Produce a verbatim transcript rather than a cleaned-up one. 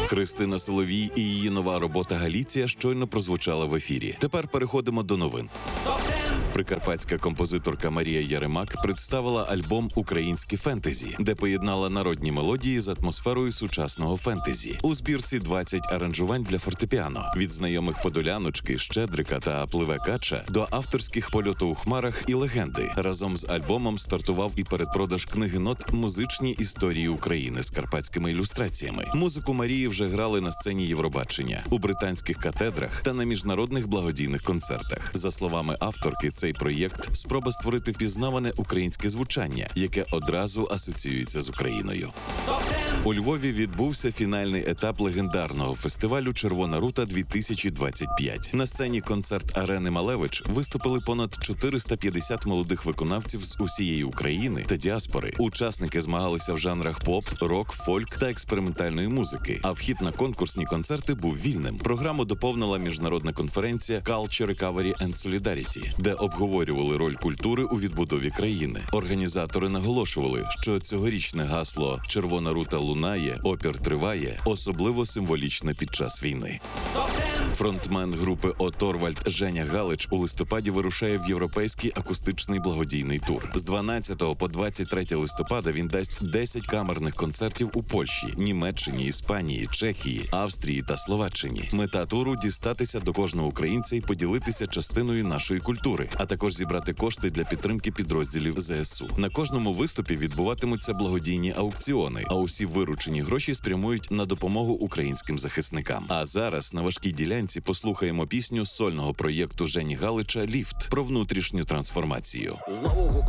Христина Соловій і її нова робота «Галіція» щойно прозвучала в ефірі. Тепер переходимо до новин. Прикарпатська композиторка Марія Яремак представила альбом «Українське фентезі», де поєднала народні мелодії з атмосферою сучасного фентезі. У збірці двадцять аранжувань для фортепіано. Від знайомих «Подоляночки», «Щедрика» та «Пливе кача» до авторських «Польоту у хмарах» і «Легенди». Разом з альбомом стартував і передпродаж книги нот «Музичні історії України» з карпатськими ілюстраціями. Музику Марії вже грали на сцені Євробачення, у британських катедрах та на міжнародних благодійних концертах. За словами авторки, цей проєкт – спроба створити впізнаване українське звучання, яке одразу асоціюється з Україною. У Львові відбувся фінальний етап легендарного фестивалю «Червона рута-дві тисячі двадцять п'ять». На сцені концерт арени Малевич виступили понад чотириста п'ятдесят молодих виконавців з усієї України та діаспори. Учасники змагалися в жанрах поп, рок, фольк та експериментальної музики, а вхід на конкурсні концерти був вільним. Програму доповнила міжнародна конференція Culture Recovery and Solidarity, де обговорювали роль культури у відбудові країни. Організатори наголошували, що цьогорічне гасло «Червона рута лунає, опір триває» особливо символічне під час війни. Фронтмен групи «О Торвальд» Женя Галич у листопаді вирушає в європейський акустичний благодійний тур. З дванадцятого по двадцять третє листопада він дасть десять камерних концертів у Польщі, Німеччині, Іспанії, Чехії, Австрії та Словаччині. Мета туру – дістатися до кожного українця і поділитися частиною нашої культури, а також зібрати кошти для підтримки підрозділів зе ес у. На кожному виступі відбуватимуться благодійні аукціони, а усі виручені гроші спрямують на допомогу українським захисникам. А зараз на важкій ділянці послухаємо пісню з сольного проєкту Жені Галича «Ліфт» про внутрішню трансформацію.